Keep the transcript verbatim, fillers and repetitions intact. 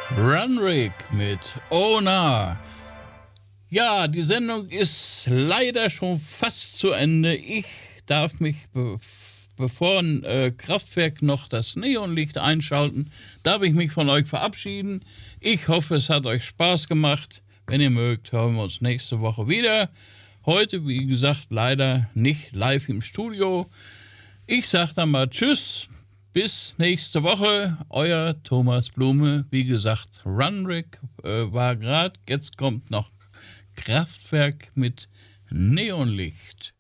Runrig mit Ona. Ja, die Sendung ist leider schon fast zu Ende. Ich darf mich, be bevor ein äh, Kraftwerk noch das Neonlicht einschalten, darf ich mich von euch verabschieden. Ich hoffe, es hat euch Spaß gemacht. Wenn ihr mögt, hören wir uns nächste Woche wieder. Heute, wie gesagt, leider nicht live im Studio. Ich sag dann mal Tschüss. Bis nächste Woche, euer Thomas Blume. Wie gesagt, Runrig äh, war gerade, jetzt kommt noch Kraftwerk mit Neonlicht.